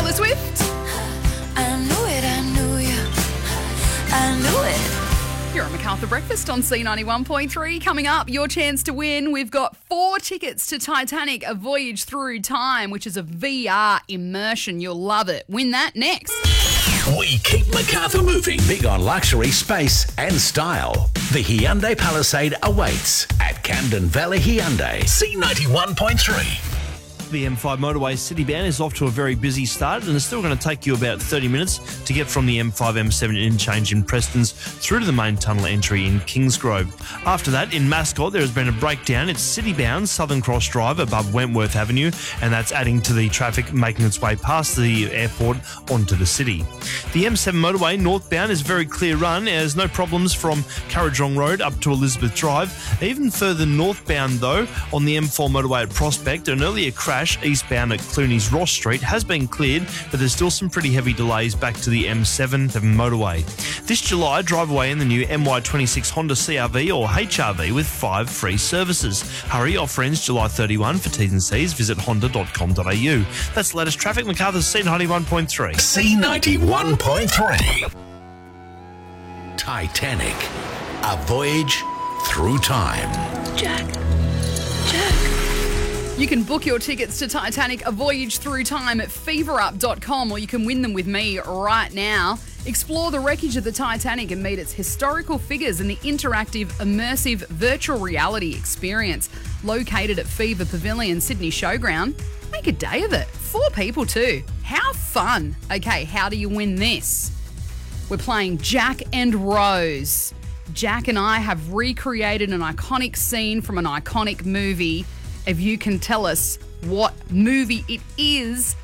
Taylor Swift. I knew it, I knew you. I knew it. You're on MacArthur Breakfast on C91.3. Coming up, your chance to win. We've got 4 tickets to Titanic, A Voyage Through Time, which is a VR immersion. You'll love it. Win that next. We keep MacArthur moving. Big on luxury, space and style. The Hyundai Palisade awaits at Camden Valley Hyundai. C91.3. The M5 motorway citybound is off to a very busy start and it's still going to take you about 30 minutes to get from the M5 M7 interchange in Prestons through to the main tunnel entry in Kingsgrove. After that, in Mascot, there has been a breakdown. It's citybound Southern Cross Drive above Wentworth Avenue, and that's adding to the traffic making its way past the airport onto the city. The M7 motorway northbound is a very clear run. There's no problems from Currajong Road up to Elizabeth Drive. Even further northbound, though, on the M4 motorway at Prospect, an earlier crash eastbound at Clooney's Ross Street has been cleared, but there's still some pretty heavy delays back to the M7 motorway. This July, drive away in the new MY26 Honda CR-V or HR-V with 5 free services. Hurry, offer ends July 31. For T's and C's, visit honda.com.au. That's the latest traffic. MacArthur's C91.3. C91.3. Titanic, A Voyage Through Time. Jack. You can book your tickets to Titanic, A Voyage Through Time at feverup.com, or you can win them with me right now. Explore the wreckage of the Titanic and meet its historical figures in the interactive, immersive virtual reality experience. Located at Fever Pavilion, Sydney Showground. Make a day of it. 4 people too. How fun. Okay, how do you win this? We're playing Jack and Rose. Jack and I have recreated an iconic scene from an iconic movie. If you can tell us what movie it is,